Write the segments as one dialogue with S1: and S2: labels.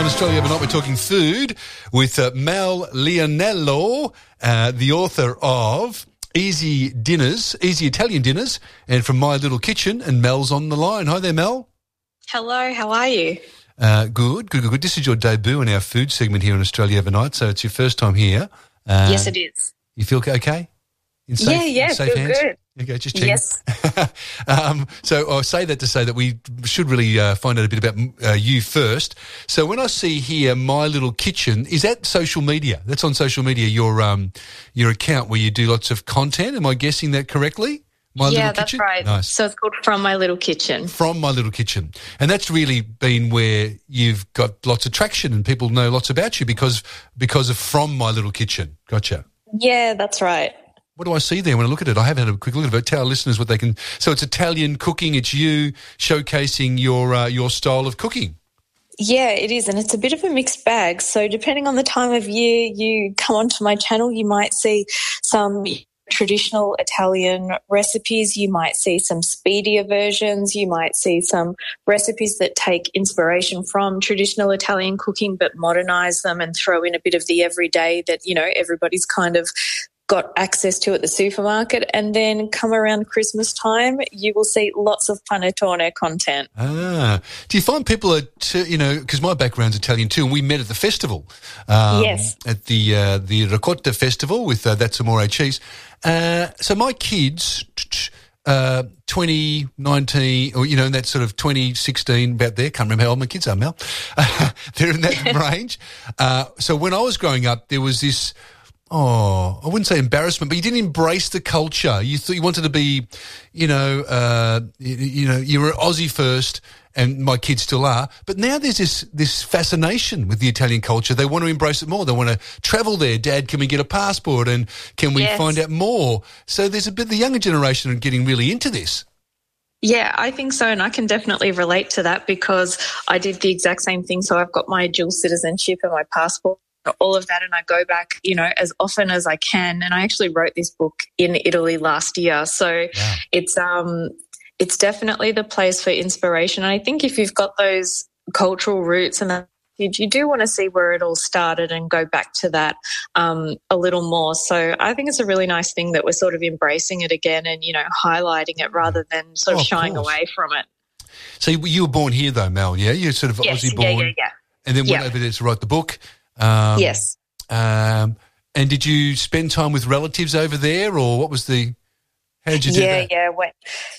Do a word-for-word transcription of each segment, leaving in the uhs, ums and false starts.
S1: Australia Overnight, we're talking food with uh, Mel Leonello, uh, the author of Easy Dinners, Easy Italian Dinners, and from My Little Kitchen, and Mel's on the line. Hi there, Mel.
S2: Hello, how are you?
S1: Uh, good, good, good, good. This is your debut in our food segment here on Australia Overnight, so it's your first time here. Uh,
S2: yes, it is.
S1: You feel okay? In safe,
S2: yeah, yeah,
S1: in safe
S2: feel
S1: hands?
S2: good.
S1: Okay, just checking.
S2: Yes.
S1: um, so I say that to say that we should really uh, find out a bit about uh, you first. So when I see here My Little Kitchen, is that social media? That's on social media, your um, your account where you do lots of content. Am I guessing that correctly? My
S2: yeah,
S1: Little
S2: that's
S1: Kitchen?
S2: right.
S1: Nice.
S2: So it's called From My Little Kitchen.
S1: From My Little Kitchen. And that's really been where you've got lots of traction and people know lots about you because because of From My Little Kitchen. Gotcha.
S2: Yeah, that's right.
S1: What do I see there when I look at it? I have had a quick look at it. Tell our listeners what they can. So it's Italian cooking. It's you showcasing your uh, your style of cooking.
S2: Yeah, it is, and it's a bit of a mixed bag. So depending on the time of year you come onto my channel, you might see some traditional Italian recipes. You might see some speedier versions. You might see some recipes that take inspiration from traditional Italian cooking but modernize them and throw in a bit of the everyday that, you know, everybody's kind of got access to at the supermarket. And then come around Christmas time, you will see lots of panettone content.
S1: Ah. Do you find people are, t- you know, because my background's Italian too, and we met at the festival. Um,
S2: yes. At
S1: the uh, the Ricotta Festival with uh, That's Amore Cheese. Uh, so my kids, uh, twenty nineteen, or, you know, in that sort of twenty sixteen, about there, can't remember how old my kids are, Mel. They're in that range. Uh, so when I was growing up, there was this, oh, I wouldn't say embarrassment, but you didn't embrace the culture. You thought you wanted to be, you know, uh, you, you know, you were Aussie first, and my kids still are. But now there's this this fascination with the Italian culture. They want to embrace it more. They want to travel there. Dad, can we get a passport? And can we
S2: yes.
S1: find out more? So there's a bit, the younger generation are getting really into this.
S2: Yeah, I think so, and I can definitely relate to that because I did the exact same thing. So I've got my dual citizenship and my passport, all of that, and I go back, you know, as often as I can. And I actually wrote this book in Italy last year, so wow. it's um it's definitely the place for inspiration. And I think if you've got those cultural roots and you do want to see where it all started and go back to that um, a little more. So I think it's a really nice thing that we're sort of embracing it again and, you know, highlighting it rather than sort of oh, shying of away from it.
S1: So you were born here though, Mel, yeah? You're sort of
S2: yes,
S1: Aussie born.
S2: Yeah, yeah, yeah.
S1: And then went
S2: yeah.
S1: over there to write the book. Um,
S2: yes.
S1: Um, and did you spend time with relatives over there, or what was the? How did you do
S2: yeah,
S1: that?
S2: Yeah, yeah.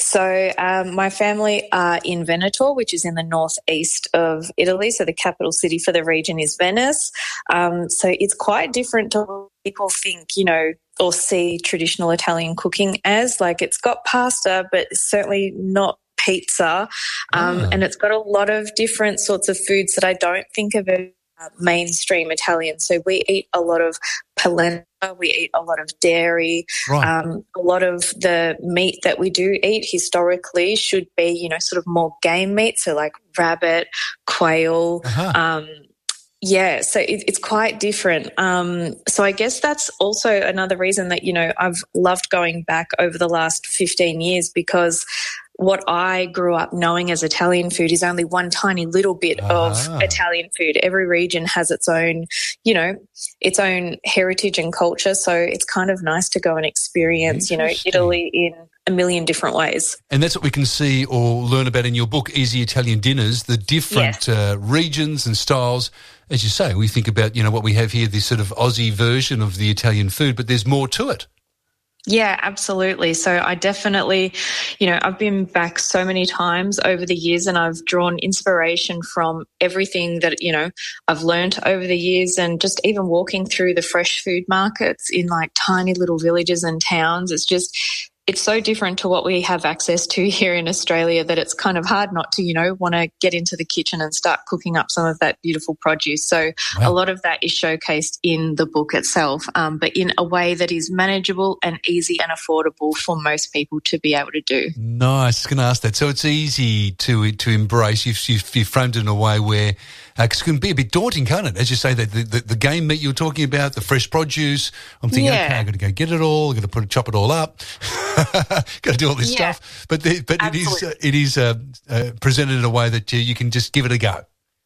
S2: So um, my family are in Veneto, which is in the northeast of Italy. So the capital city for the region is Venice. Um, so it's quite different to what people think, you know, or see traditional Italian cooking as. Like it's got pasta, but certainly not pizza. Um, oh. And it's got a lot of different sorts of foods that I don't think of as mainstream Italian. So we eat a lot of polenta, we eat a lot of dairy.
S1: Right.
S2: Um, a lot of the meat that we do eat historically should be, you know, sort of more game meat, so like rabbit, quail.
S1: Uh-huh.
S2: Um, yeah, so it, it's quite different. Um, so I guess that's also another reason that, you know, I've loved going back over the last fifteen years because what I grew up knowing as Italian food is only one tiny little bit ah. of Italian food. Every region has its own, you know, its own heritage and culture. So it's kind of nice to go and experience, you know, Italy in a million different ways.
S1: And that's what we can see or learn about in your book, Easy Italian Dinners, the different yes. uh, regions and styles. As you say, we think about, you know, what we have here, this sort of Aussie version of the Italian food, but there's more to it.
S2: Yeah, absolutely. So I definitely, you know, I've been back so many times over the years and I've drawn inspiration from everything that, you know, I've learned over the years, and just even walking through the fresh food markets in like tiny little villages and towns. It's just, it's so different to what we have access to here in Australia that it's kind of hard not to, you know, want to get into the kitchen and start cooking up some of that beautiful produce. So wow. a lot of that is showcased in the book itself, um, but in a way that is manageable and easy and affordable for most people to be able to do.
S1: Nice. I was going to ask that. So it's easy to to embrace. You've, you've, you've framed it in a way where uh, 'cause it can be a bit daunting, can't it? As you say, that the, the, the game meat you're talking about, the fresh produce. I'm thinking,
S2: yeah.
S1: okay, I've got to go get it all. I've got to put it, chop it all up. Got to do all this
S2: yeah.
S1: stuff, but the, but Absolutely. it is uh, it is uh, uh, presented in a way that you, you can just give it a go.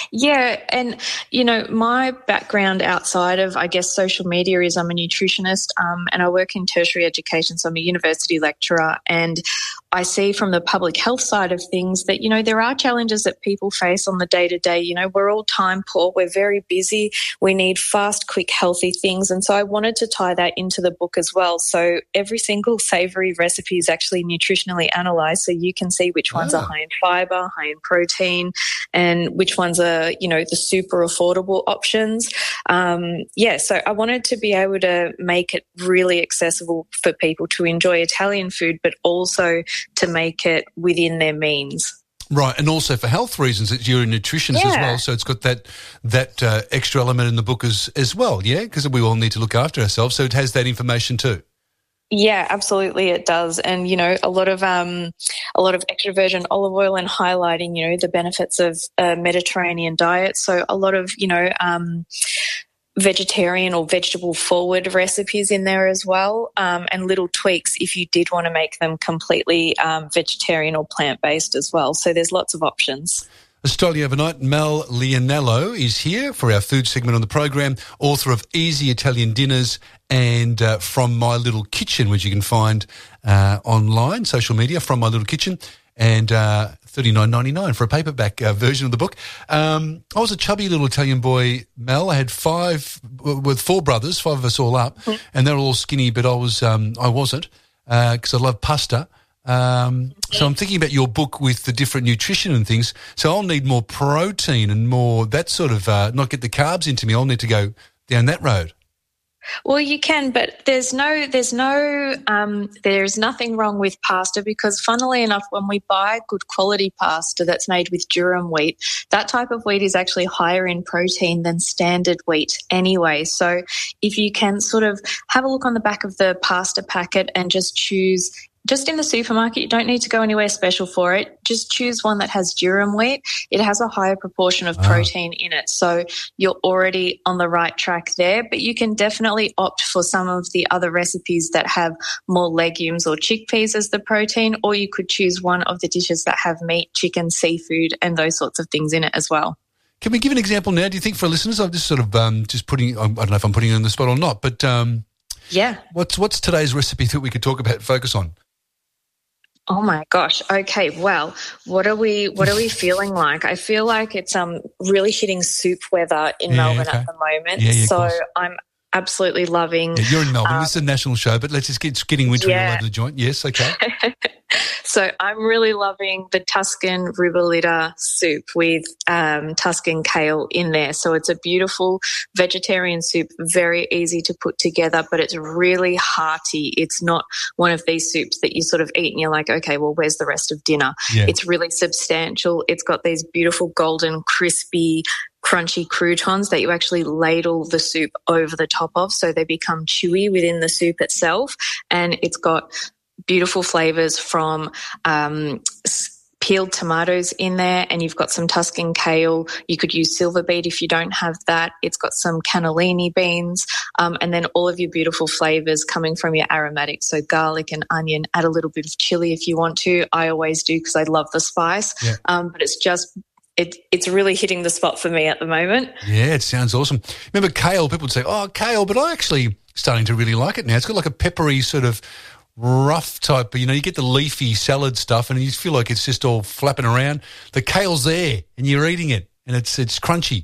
S2: Yeah, and, you know, my background outside of, I guess, social media is I'm a nutritionist um, and I work in tertiary education, so I'm a university lecturer, and I see from the public health side of things that, you know, there are challenges that people face on the day-to-day. You know, we're all time poor, we're very busy, we need fast, quick, healthy things, and so I wanted to tie that into the book as well. So every single savoury recipe is actually nutritionally analysed, so you can see which ones
S1: Ah.
S2: are high in fibre, high in protein, and which ones are, you know, the super affordable options. Um, yeah, so I wanted to be able to make it really accessible for people to enjoy Italian food, but also to make it within their means.
S1: Right, and also for health reasons, it's you're a nutritionist as
S2: Yeah.
S1: well, so it's got that that uh, extra element in the book as as well, yeah, because we all need to look after ourselves, so it has that information too.
S2: Yeah, absolutely, it does, and you know, a lot of um, a lot of extra virgin olive oil and highlighting, you know, the benefits of a Mediterranean diet. So a lot of, you know, um, vegetarian or vegetable forward recipes in there as well, um, and little tweaks if you did want to make them completely um, vegetarian or plant-based as well. So there's lots of options.
S1: Australia Overnight, Mel Leonello is here for our food segment on the program, author of Easy Italian Dinners and uh, From My Little Kitchen, which you can find uh, online, social media, From My Little Kitchen, and uh, thirty-nine ninety-nine for a paperback uh, version of the book. Um, I was a chubby little Italian boy, Mel. I had five, with four brothers, five of us all up, mm-hmm. and they were all skinny, but I, was, um, I wasn't because uh, I love pasta. Um, so I'm thinking about your book with the different nutrition and things. So I'll need more protein and more that sort of, uh, not get the carbs into me. I'll need to go down that road.
S2: Well, you can, but there's no, there's no, um, there's nothing wrong with pasta because, funnily enough, when we buy good quality pasta that's made with durum wheat, that type of wheat is actually higher in protein than standard wheat anyway. So if you can sort of have a look on the back of the pasta packet and just choose. Just in the supermarket, you don't need to go anywhere special for it. Just choose one that has durum wheat. It has a higher proportion of protein in it. So you're already on the right track there. But you can definitely opt for some of the other recipes that have more legumes or chickpeas as the protein, or you could choose one of the dishes that have meat, chicken, seafood, and those sorts of things in it as well.
S1: Can we give an example now, do you think, for listeners? I'm just sort of um, just putting, I don't know if I'm putting you on the spot or not, but um,
S2: yeah,
S1: what's what's today's recipe that we could talk about, focus on?
S2: Oh my gosh. Okay. Well, what are we what are we feeling like? I feel like it's um really hitting soup weather in
S1: yeah,
S2: Melbourne
S1: okay.
S2: at the moment.
S1: Yeah, yeah,
S2: so I'm absolutely loving.
S1: Yeah, you're in Melbourne.
S2: Um,
S1: this is a national show, but let's just get getting wintry
S2: yeah.
S1: all over the joint. Yes, okay.
S2: So I'm really loving the Tuscan Ribollita soup with um, Tuscan kale in there. So it's a beautiful vegetarian soup, very easy to put together, but it's really hearty. It's not one of these soups that you sort of eat and you're like, okay, well, where's the rest of dinner?
S1: Yeah.
S2: It's really substantial. It's got these beautiful golden, crispy, crunchy croutons that you actually ladle the soup over the top of so they become chewy within the soup itself. And it's got beautiful flavours from um, peeled tomatoes in there, and you've got some Tuscan kale. You could use silver beet if you don't have that. It's got some cannellini beans, um, and then all of your beautiful flavours coming from your aromatics, so garlic and onion. Add a little bit of chilli if you want to. I always do because I love the spice,
S1: yeah.
S2: um, but it's just It, it's really hitting the spot for me at the moment.
S1: Yeah, it sounds awesome. Remember kale, people would say, oh, kale, but I actually starting to really like it now. It's got like a peppery sort of rough type, you know, you get the leafy salad stuff and you feel like it's just all flapping around. The kale's there and you're eating it and it's it's crunchy.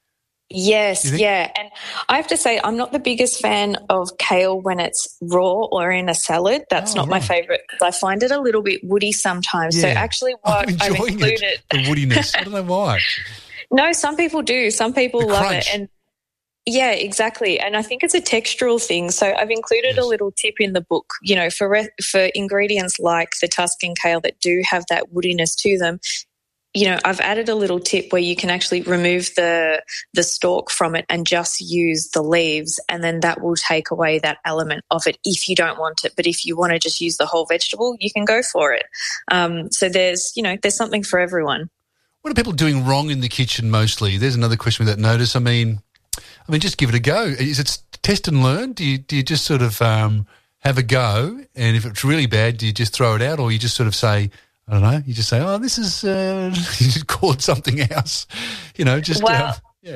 S2: Yes, yeah. And I have to say, I'm not the biggest fan of kale when it's raw or in a salad. That's
S1: oh,
S2: not
S1: right.
S2: my favourite because I find it a little bit woody sometimes.
S1: Yeah.
S2: So actually what
S1: I'm
S2: I've
S1: enjoying
S2: included...
S1: it, the woodiness. I don't know why.
S2: No, some people do. Some people
S1: the
S2: love
S1: crunch.
S2: it. And yeah, exactly. And I think it's a textural thing. So I've included
S1: yes.
S2: a little tip in the book, you know, for re- for ingredients like the Tuscan kale that do have that woodiness to them. You know, I've added a little tip where you can actually remove the the stalk from it and just use the leaves, and then that will take away that element of it if you don't want it. But if you want to just use the whole vegetable, you can go for it. Um, so there's, you know, there's something for everyone.
S1: What are people doing wrong in the kitchen mostly? There's another question with that notice. I mean, I mean, just give it a go. Is it test and learn? Do you do you just sort of um, have a go, and if it's really bad, do you just throw it out, or you just sort of say, I don't know. You just say, oh, this is, uh, you just call it something else, you know, just,
S2: well,
S1: uh, yeah.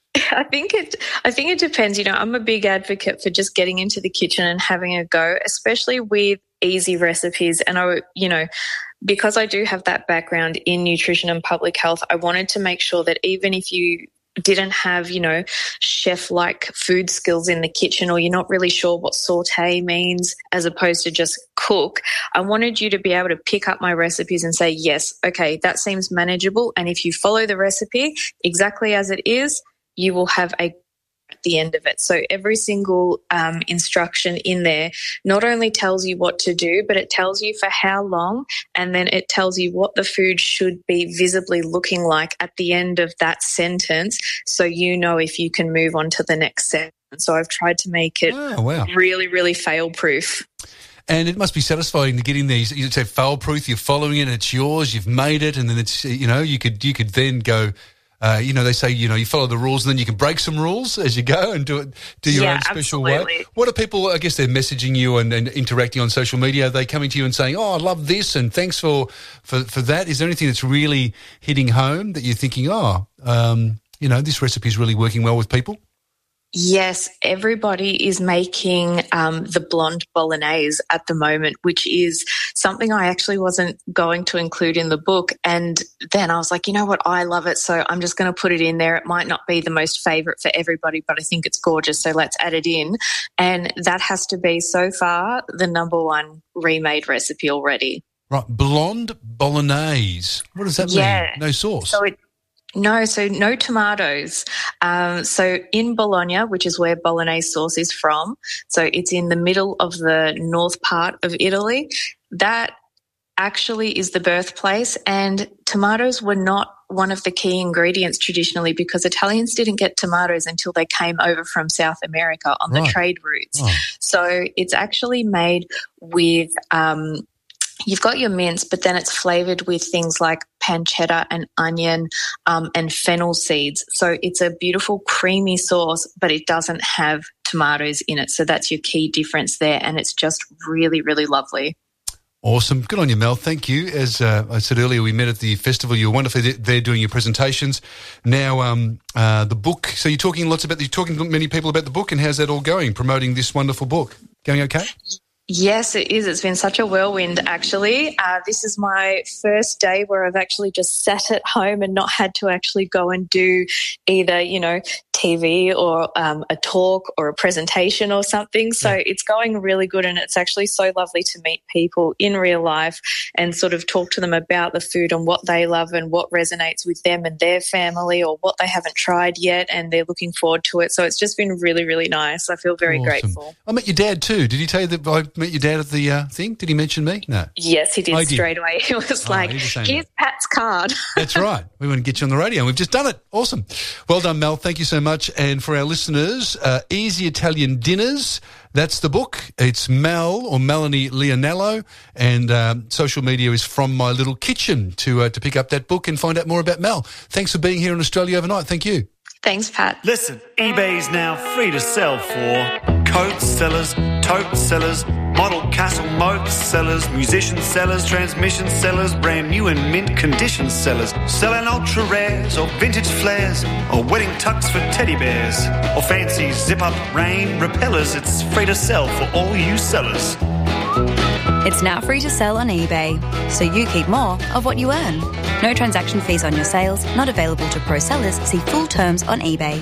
S2: I think it. I think it depends. You know, I'm a big advocate for just getting into the kitchen and having a go, especially with easy recipes. And I, you know, because I do have that background in nutrition and public health, I wanted to make sure that even if you didn't have, you know, chef-like food skills in the kitchen, or you're not really sure what saute means as opposed to just cook, I wanted you to be able to pick up my recipes and say, yes, okay, that seems manageable. And if you follow the recipe exactly as it is, you will have a at the end of it. So every single um, instruction in there not only tells you what to do, but it tells you for how long, and then it tells you what the food should be visibly looking like at the end of that sentence, so you know if you can move on to the next sentence. So I've tried to make it
S1: oh, wow.
S2: really, really fail-proof.
S1: And it must be satisfying to get in there. You say fail-proof, you're following it, it's yours, you've made it, and then it's, you know, you could you could then go, Uh, you know, they say, you know, you follow the rules and then you can break some rules as you go and do it, do your
S2: yeah,
S1: own special
S2: absolutely.
S1: way. What are people, I guess they're messaging you and, and interacting on social media. Are they coming to you and saying, oh, I love this and thanks for, for, for that? Is there anything that's really hitting home that you're thinking, oh, um, you know, this recipe is really working well with people?
S2: Yes, everybody is making um, the blonde bolognese at the moment, which is something I actually wasn't going to include in the book. And then I was like, you know what, I love it, so I'm just going to put it in there. It might not be the most favourite for everybody, but I think it's gorgeous, so let's add it in. And that has to be, so far, the number one remade recipe already.
S1: Right, blonde bolognese. What does that
S2: yeah.
S1: mean? No sauce?
S2: So it No, so no tomatoes. Um, so in Bologna, which is where bolognese sauce is from, so it's in the middle of the north part of Italy, that actually is the birthplace, and tomatoes were not one of the key ingredients traditionally, because Italians didn't get tomatoes until they came over from South America on
S1: right.
S2: the trade routes.
S1: Oh.
S2: So it's actually made with um, you've got your mince, but then it's flavoured with things like pancetta and onion um, and fennel seeds. So it's a beautiful creamy sauce, but it doesn't have tomatoes in it. So that's your key difference there, and it's just really, really lovely.
S1: Awesome. Good on you, Mel. Thank you. As uh, I said earlier, we met at the festival. You were wonderfully there doing your presentations. Now, um, uh, the book. So you're talking lots about, you're talking to many people about the book, and how's that all going, promoting this wonderful book? Going okay?
S2: Yes, it is. It's been such a whirlwind, actually. Uh, this is my first day where I've actually just sat at home and not had to actually go and do either, you know, T V or um, a talk or a presentation or something. So yeah. It's going really good, and it's actually so lovely to meet people in real life and sort of talk to them about the food and what they love and what resonates with them and their family, or what they haven't tried yet and they're looking forward to it. So it's just been really, really nice. I feel very
S1: awesome.
S2: grateful.
S1: I met your dad too. Did he tell you that I met your dad at the uh, thing? Did he mention me? No.
S2: Yes, he did,
S1: I did.
S2: straight away. He was
S1: oh,
S2: like, here's
S1: that.
S2: Pat's card.
S1: That's right. We want to get you on the radio, and we've just done it. Awesome. Well done, Mel. Thank you so much. And for our listeners, uh, Easy Italian Dinners, that's the book. It's Mel or Melanie Leonello, and um, social media is From My Little Kitchen to uh, to pick up that book and find out more about Mel. Thanks for being here in Australia overnight. Thank you.
S2: Thanks, Pat.
S3: Listen, eBay's now free to sell for coat sellers, tote sellers, model castle moat sellers, musician sellers, transmission sellers, brand new and mint condition sellers, selling ultra rares or vintage flares, or wedding tucks for teddy bears, or fancy zip-up rain repellers. It's free to sell for all you sellers.
S4: It's now free to sell on eBay, so you keep more of what you earn. No transaction fees on your sales, not available to pro sellers. See full terms on eBay.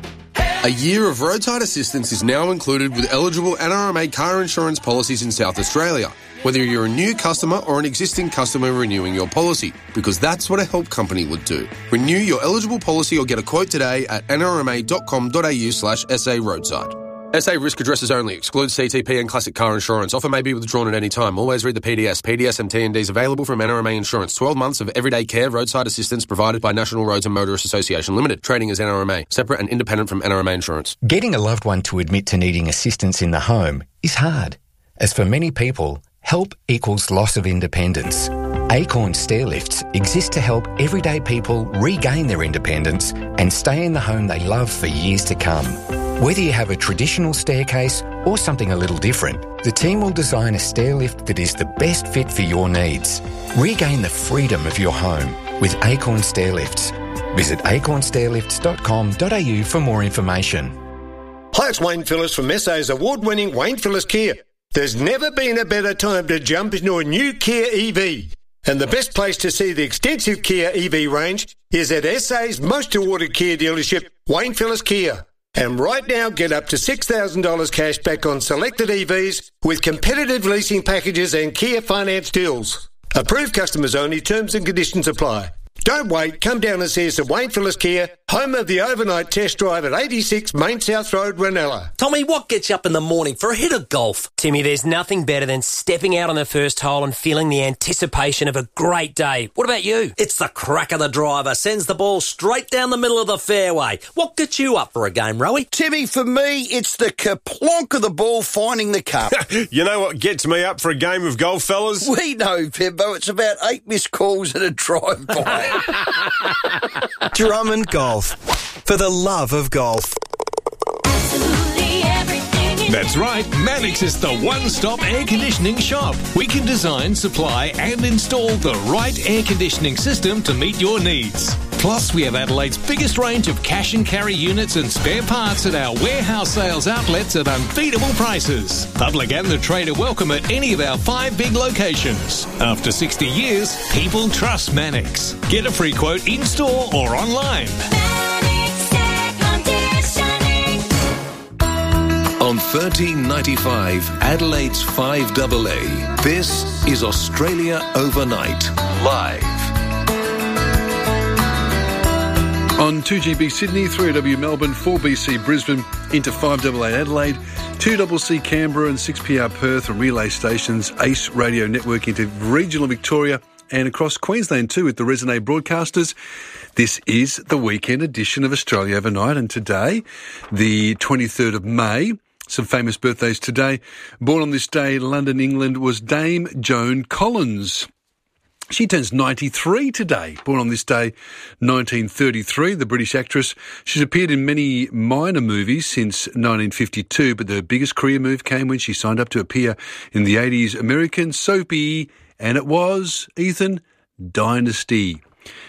S5: A year of roadside assistance is now included with eligible N R M A car insurance policies in South Australia, whether you're a new customer or an existing customer renewing your policy, because that's what a help company would do. Renew your eligible policy or get a quote today at nrma.com.au slash SA roadside. S A risk addresses only. Excludes C T P and classic car insurance. Offer may be withdrawn at any time. Always read the P D S. P D S and T N Ds available from N R M A Insurance. twelve months of everyday care roadside assistance provided by National Roads and Motorists Association Limited. Trading as N R M A. Separate and independent from N R M A Insurance.
S6: Getting a loved one to admit to needing assistance in the home is hard. As for many people, help equals loss of independence. Acorn Stairlifts exist to help everyday people regain their independence and stay in the home they love for years to come. Whether you have a traditional staircase or something a little different, the team will design a stair lift that is the best fit for your needs. Regain the freedom of your home with Acorn Stair Lifts. Visit acorn stair lifts dot com dot a u for more information.
S7: Hi, it's Wayne Phillips from S A's award-winning Wayne Phillips Kia. There's never been a better time to jump into a new Kia E V. And the best place to see the extensive Kia E V range is at S A's most awarded Kia dealership, Wayne Phillips Kia. And right now, get up to six thousand dollars cash back on selected E Vs with competitive leasing packages and Kia finance deals. Approved customers only, terms and conditions apply. Don't wait, come down and see us at Wayne Phillips Kia, home of the overnight test drive at eighty-six Main South Road, Ranella.
S8: Tommy, what gets you up in the morning for a hit of golf?
S9: Timmy, there's nothing better than stepping out on the first hole and feeling the anticipation of a great day. What about you?
S8: It's the crack of the driver, sends the ball straight down the middle of the fairway. What gets you up for a game, Rowie?
S10: Timmy, for me, it's the kaplonk of the ball finding the cup.
S11: You know what gets me up for a game of golf, fellas?
S10: We know, Pimbo. It's about eight missed calls and a drive-by.
S12: Drummond Golf. For the love of golf.
S13: That's right, Mannix is the one-stop air conditioning shop. We can design, supply and install the right air conditioning system to meet your needs. Plus, we have Adelaide's biggest range of cash and carry units and spare parts at our warehouse sales outlets at unbeatable prices. Public and the trade are welcome at any of our five big locations. After sixty years, people trust Mannix. Get a free quote in-store or online.
S14: On thirteen ninety-five, Adelaide's five A A, this is Australia Overnight, live.
S1: On two G B Sydney, three O W Melbourne, four B C Brisbane, into five A A Adelaide, two C C Canberra and six P R Perth and relay stations, Ace Radio Network into regional Victoria and across Queensland too with the Resonate broadcasters. This is the weekend edition of Australia Overnight, and today, the twenty-third of May, some famous birthdays today. Born on this day, London, England, was Dame Joan Collins. She turns ninety-three today. Born on this day, nineteen thirty-three, the British actress. She's appeared in many minor movies since nineteen fifty-two, but the biggest career move came when she signed up to appear in the eighties American soapy, and it was, Ethan, Dynasty.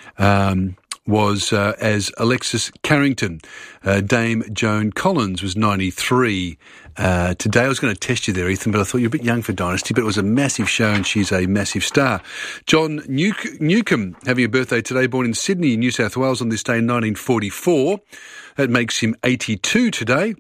S1: Um... was uh, as Alexis Carrington. Uh, Dame Joan Collins was ninety-three. Uh, today I was going to test you there, Ethan, but I thought you're a bit young for Dynasty, but it was a massive show and she's a massive star. John Newc- Newcombe having a birthday today, born in Sydney, New South Wales on this day in nineteen forty-four. That makes him eighty-two today.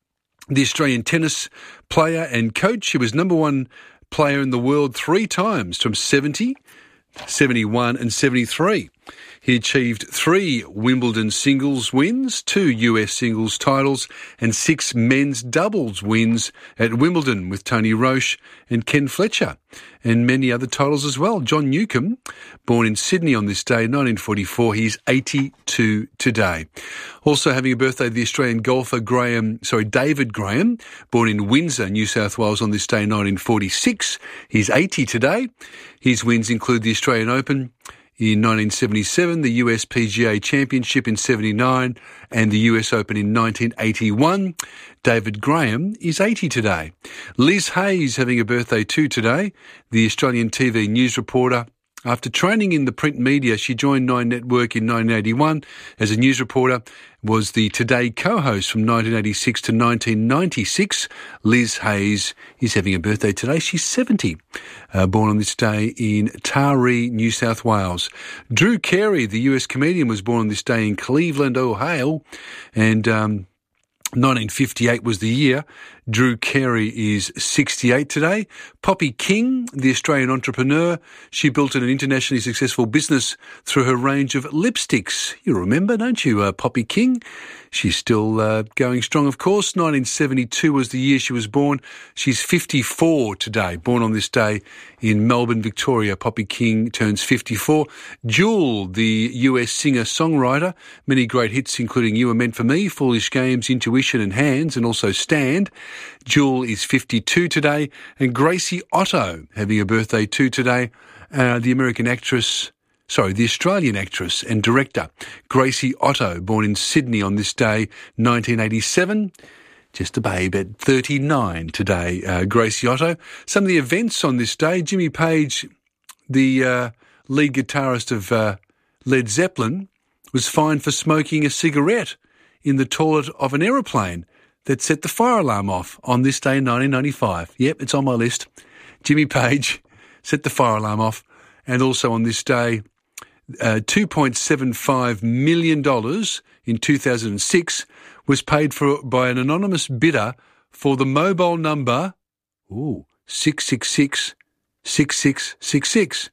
S1: The Australian tennis player and coach. He was number one player in the world three times, from seventy, seventy-one and seventy-three. He achieved three Wimbledon singles wins, two U S singles titles, and six men's doubles wins at Wimbledon with Tony Roche and Ken Fletcher, and many other titles as well. John Newcombe, born in Sydney on this day, nineteen forty-four, he's eighty-two today. Also having a birthday, the Australian golfer Graham, sorry, David Graham, born in Windsor, New South Wales on this day, nineteen forty-six. He's eighty today. His wins include the Australian Open in nineteen seventy-seven, the U S P G A Championship in seventy-nine, and the U S Open in nineteen eighty-one. David Graham is eighty today. Liz Hayes having a birthday too today, the Australian T V news reporter. After training in the print media, she joined Nine Network in nineteen eighty-one as a news reporter, was the Today co-host from nineteen eighty-six to nineteen ninety-six. Liz Hayes is having a birthday today. She's seventy, uh, born on this day in Taree, New South Wales. Drew Carey, the U S comedian, was born on this day in Cleveland, Ohio, and um, nineteen fifty-eight was the year. Drew Carey is sixty-eight today. Poppy King, the Australian entrepreneur, she built an internationally successful business through her range of lipsticks. You remember, don't you, uh, Poppy King? She's still uh, going strong, of course. nineteen seventy-two was the year she was born. She's fifty-four today, born on this day in Melbourne, Victoria. Poppy King turns fifty-four. Jewel, the U S singer-songwriter, many great hits including You Were Meant For Me, Foolish Games, Intuition and Hands, and also Stand. Jewel is fifty-two today. And Gracie Otto having a birthday too today. Uh, the American actress... Sorry, the Australian actress and director, Gracie Otto, born in Sydney on this day, nineteen eighty-seven.
S15: just a babe at thirty-nine today, uh, Gracie Otto. Some of the events on this day, Jimmy Page, the uh, lead guitarist of uh, Led Zeppelin, was fined for smoking a cigarette in the toilet of an aeroplane that set the fire alarm off on this day in nineteen ninety-five. Yep, it's on my list. Jimmy Page set the fire alarm off. And also on this day, uh, two point seven five million dollars in two thousand six was paid for by an anonymous bidder for the mobile number ooh, six six six, six six six six.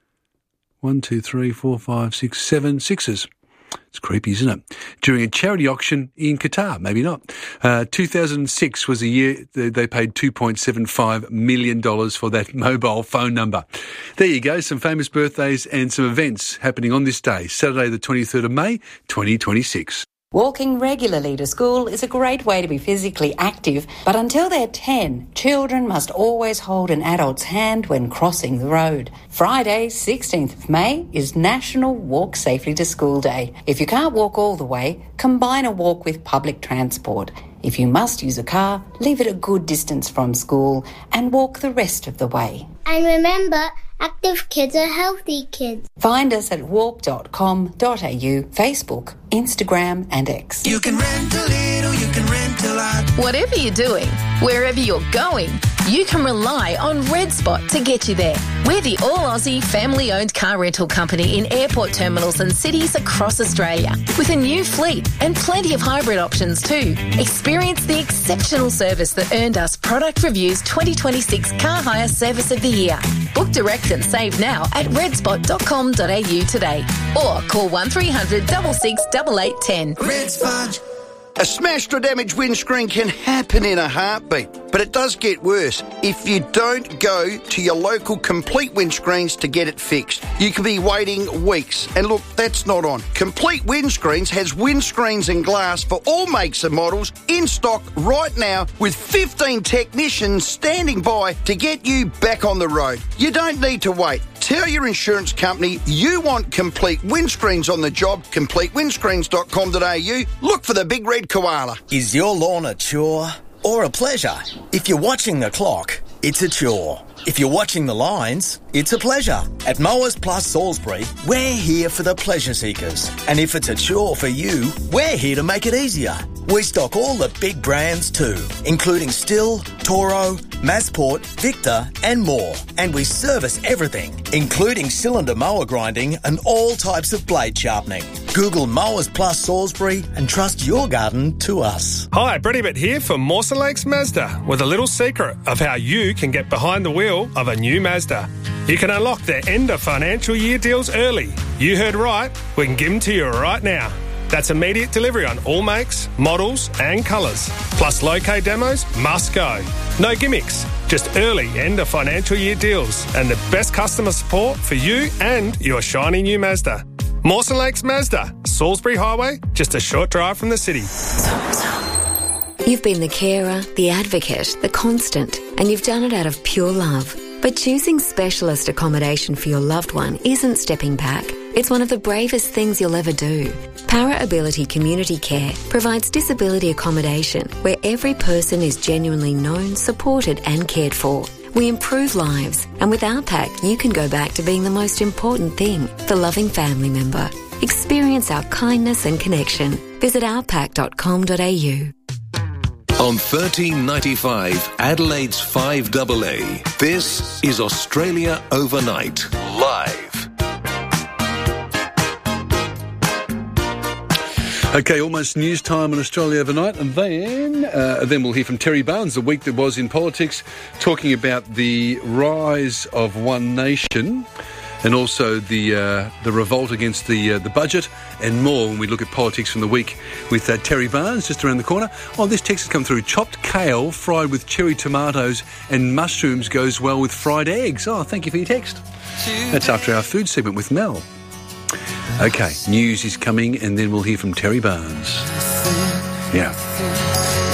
S15: One, two, three, four, five, six, seven sixes. It's creepy, isn't it? During a charity auction in Qatar, maybe not. Uh, two thousand six was the year they paid two point seven five million dollars for that mobile phone number. There you go, some famous birthdays and some events happening on this day, Saturday the twenty-third of May, twenty twenty-six.
S16: Walking regularly to school is a great way to be physically active, but until they're ten, children must always hold an adult's hand when crossing the road. Friday, sixteenth of May, is National Walk Safely to School Day. If you can't walk all the way, combine a walk with public transport. If you must use a car, leave it a good distance from school and walk the rest of the way.
S17: And remember, active kids are healthy kids.
S16: Find us at walk dot com dot a u, Facebook, Instagram and X.
S18: You can rent a little, you can rent a lot.
S19: Whatever you're doing, wherever you're going, you can rely on Red Spot to get you there. We're the all-Aussie family-owned car rental company in airport terminals and cities across Australia, with a new fleet and plenty of hybrid options too. Experience the exceptional service that earned us Product Review's twenty twenty-six Car Hire Service of the Year. Book direct and save now at red spot dot com dot a u today, or call one three hundred, six six, eight eight one zero.
S18: Red Spot.
S10: A smashed or damaged windscreen can happen in a heartbeat, but it does get worse if you don't go to your local Complete Windscreens to get it fixed. You could be waiting weeks, and look, that's not on. Complete Windscreens has windscreens and glass for all makes and models in stock right now, with fifteen technicians standing by to get you back on the road. You don't need to wait. Tell your insurance company you want Complete Windscreens on the job, complete windscreens dot com dot a u. Look for the big red koala.
S20: Is your lawn a chore or a pleasure? If you're watching the clock, it's a chore. If you're watching the lines, it's a pleasure. At Mowers Plus Salisbury, we're here for the pleasure seekers. And if it's a chore for you, we're here to make it easier. We stock all the big brands too, including Stihl, Toro, Massport, Victor and more. And we service everything, including cylinder mower grinding and all types of blade sharpening. Google Mowers Plus Salisbury and trust your garden to us.
S11: Hi, Brett Ibbott here for Mawson Lakes Mazda with a little secret of how you can get behind the wheel of a new Mazda. You can unlock their end of financial year deals early. You heard right, we can give them to you right now. That's immediate delivery on all makes, models and colours. Plus low-K demos must go. No gimmicks, just early end of financial year deals and the best customer support for you and your shiny new Mazda. Mawson Lakes Mazda, Salisbury Highway, just a short drive from the city.
S21: You've been the carer, the advocate, the constant, and you've done it out of pure love. But choosing specialist accommodation for your loved one isn't stepping back. It's one of the bravest things you'll ever do. Para Ability Community Care provides disability accommodation where every person is genuinely known, supported and cared for. We improve lives, and with our pack, you can go back to being the most important thing, the loving family member. Experience our kindness and connection. Visit our pack dot com dot a u.
S14: On thirteen ninety-five, Adelaide's five A A, this is Australia Overnight, live.
S15: Okay, almost news time on Australia Overnight, and then uh, then we'll hear from Terry Barnes, the week that was in politics, talking about the rise of One Nation and also the uh, the revolt against the uh, the budget and more when we look at politics from the week with uh, Terry Barnes just around the corner. Oh, this text has come through. Chopped kale fried with cherry tomatoes and mushrooms goes well with fried eggs. Oh, thank you for your text. That's after our food segment with Mel. Okay, news is coming and then we'll hear from Terry Barnes. Yeah.